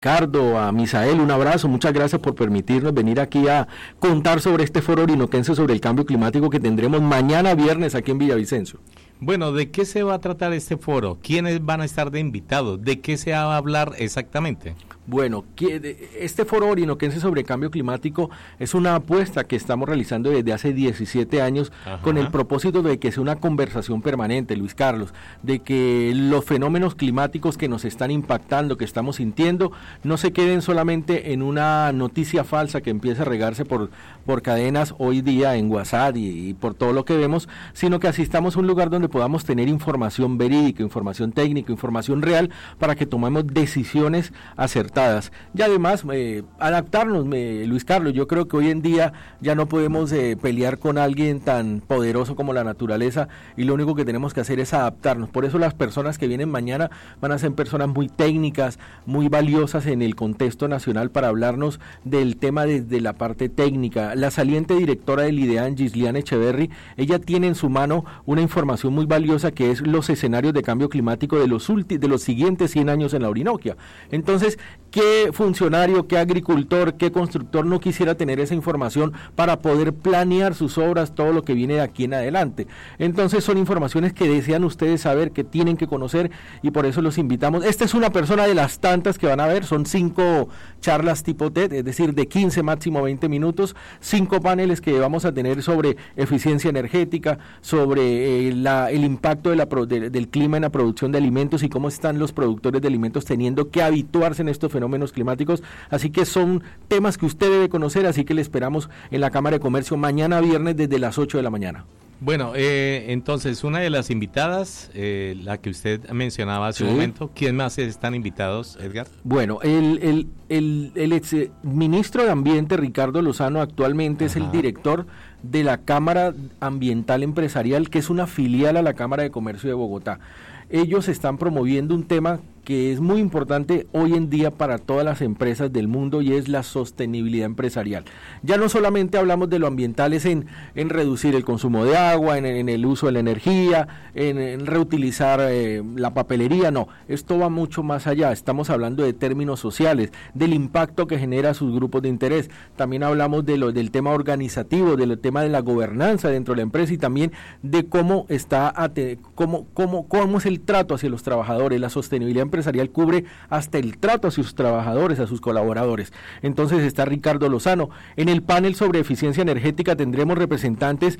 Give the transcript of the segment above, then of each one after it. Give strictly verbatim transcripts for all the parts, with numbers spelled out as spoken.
Ricardo, a Misael, un abrazo, muchas gracias por permitirnos venir aquí a contar sobre este foro orinoquense sobre el cambio climático que tendremos mañana viernes aquí en Villavicencio. Bueno, ¿de qué se va a tratar este foro? ¿Quiénes van a estar de invitados? ¿De qué se va a hablar exactamente? Bueno, este foro orinoquense sobre cambio climático es una apuesta que estamos realizando desde hace diecisiete años. Ajá. Con el propósito de que sea una conversación permanente, Luis Carlos, de que los fenómenos climáticos que nos están impactando, que estamos sintiendo, no se queden solamente en una noticia falsa que empieza a regarse por, por cadenas hoy día en WhatsApp y, y por todo lo que vemos, sino que asistamos a un lugar donde podamos tener información verídica, información técnica, información real, para que tomemos decisiones acertadas. Y además eh, adaptarnos, eh, Luis Carlos. Yo creo que hoy en día ya no podemos eh, pelear con alguien tan poderoso como la naturaleza, y lo único que tenemos que hacer es adaptarnos. Por eso las personas que vienen mañana van a ser personas muy técnicas, muy valiosas en el contexto nacional para hablarnos del tema desde la parte técnica. La saliente directora del IDEAN, Gisliane Echeverry, ella tiene en su mano una información muy valiosa que es los escenarios de cambio climático de los ulti- de los siguientes cien años en la Orinoquia. Entonces, ¿qué funcionario, qué agricultor, qué constructor no quisiera tener esa información para poder planear sus obras, todo lo que viene de aquí en adelante? Entonces son informaciones que desean ustedes saber, que tienen que conocer, y por eso los invitamos. Esta es una persona de las tantas que van a ver, son cinco charlas tipo TED, es decir, de quince máximo veinte minutos, cinco paneles que vamos a tener sobre eficiencia energética, sobre eh, la, el impacto de la, de, del clima en la producción de alimentos y cómo están los productores de alimentos teniendo que habituarse en estos fenómenos fenómenos climáticos. Así que son temas que usted debe conocer, así que le esperamos en la Cámara de Comercio mañana viernes desde las ocho de la mañana. Bueno, eh, entonces una de las invitadas, eh, la que usted mencionaba hace sí. un momento, ¿quién más están invitados, Edgar? Bueno, el, el, el, el ex ministro de Ambiente, Ricardo Lozano, actualmente Ajá. es el director de la Cámara Ambiental Empresarial, que es una filial a la Cámara de Comercio de Bogotá. Ellos están promoviendo un tema que es muy importante hoy en día para todas las empresas del mundo, y es la sostenibilidad empresarial. Ya no solamente hablamos de lo ambiental, es en, en reducir el consumo de agua, en, en el uso de la energía, en, en reutilizar eh, la papelería, no, esto va mucho más allá. Estamos hablando de términos sociales, del impacto que genera sus grupos de interés. También hablamos de lo, del tema organizativo, del tema de la gobernanza dentro de la empresa, y también de cómo está, cómo, cómo, cómo es el trato hacia los trabajadores. La sostenibilidad empresarial cubre hasta el trato a sus trabajadores, a sus colaboradores. Entonces está Ricardo Lozano. En el panel sobre eficiencia energética tendremos representantes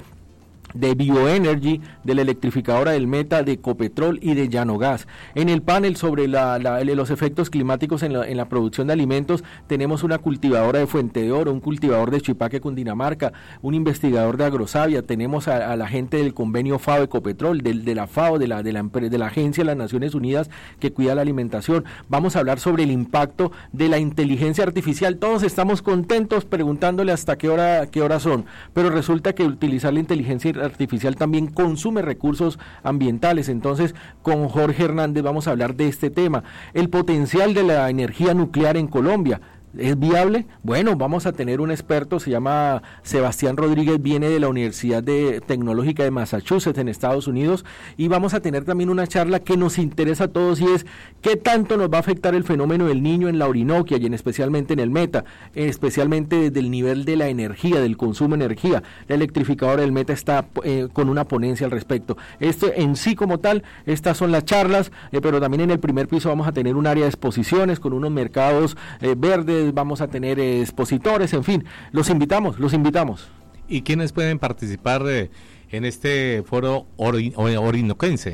de Bioenergy, de la electrificadora del Meta, de Ecopetrol y de Llanogas. En el panel sobre la, la, los efectos climáticos en la, en la producción de alimentos tenemos una cultivadora de Fuente de Oro, un cultivador de Chipaque, Cundinamarca, un investigador de Agrosavia, tenemos a, a la gente del convenio FAO Ecopetrol, de, de la FAO, de la, de, la, de la Agencia de las Naciones Unidas que cuida la alimentación. Vamos a hablar sobre el impacto de la inteligencia artificial. Todos estamos contentos preguntándole hasta qué hora, qué hora son, pero resulta que utilizar la inteligencia artificial también consume recursos ambientales. Entonces, con Jorge Hernández vamos a hablar de este tema. El potencial de la energía nuclear en Colombia. ¿Es viable? Bueno, vamos a tener un experto, se llama Sebastián Rodríguez, viene de la Universidad de Tecnológica de Massachusetts en Estados Unidos, y vamos a tener también una charla que nos interesa a todos, y es qué tanto nos va a afectar el fenómeno del Niño en la Orinoquia y en especialmente en el Meta, especialmente desde el nivel de la energía, del consumo de energía. La electrificadora del Meta está eh, con una ponencia al respecto. Esto en sí como tal, estas son las charlas, eh, pero también en el primer piso vamos a tener un área de exposiciones con unos mercados eh, verdes, vamos a tener eh, expositores, en fin, los invitamos, los invitamos. ¿Y quiénes pueden participar eh, en este foro ori- orinoquense?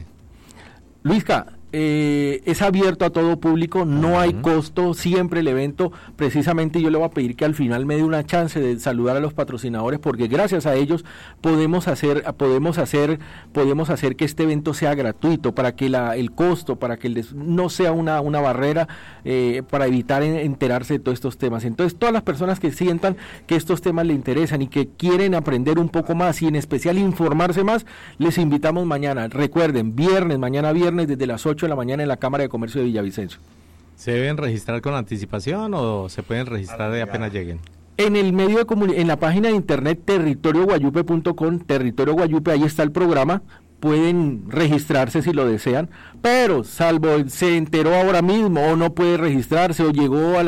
Luisca, eh, es abierto a todo público, no uh-huh. hay costo, siempre el evento, precisamente yo le voy a pedir que al final me dé una chance de saludar a los patrocinadores, porque gracias a ellos podemos hacer, podemos hacer, podemos hacer que este evento sea gratuito, para que la, el costo, para que el des, no sea una, una barrera, eh, para evitar en, enterarse de todos estos temas. Entonces, todas las personas que sientan que estos temas les interesan y que quieren aprender un poco más, y en especial informarse más, les invitamos mañana. Recuerden, viernes, mañana viernes, desde las ocho de la mañana en la Cámara de Comercio de Villavicencio. ¿Se deben registrar con anticipación o se pueden registrar de apenas lleguen? En el medio de comuni- en la página de internet territorio guayupe punto com, Territorio Guayupe, ahí está el programa, pueden registrarse si lo desean, pero salvo se enteró ahora mismo o no puede registrarse o llegó a la